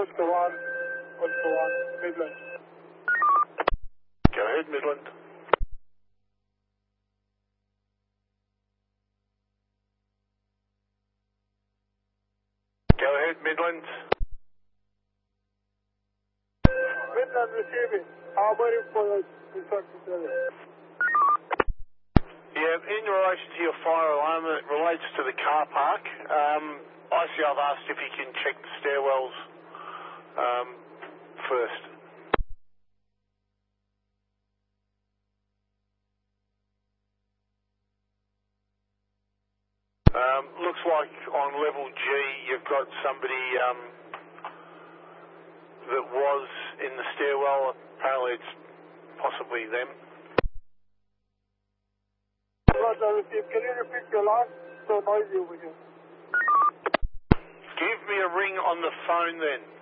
Oscar 1, Midland. Go ahead, Midland. Go ahead, Midland. Midland receiving. I'm waiting for the instructions there. Yeah, in relation to your fire alarm, it relates to the car park. ICR have asked if you can check the stairwells first. Looks like on level G you've got somebody that was in the stairwell. Apparently it's possibly them. Roger, received. Can you repeat your last? So noisy over here. Give me a ring on the phone then.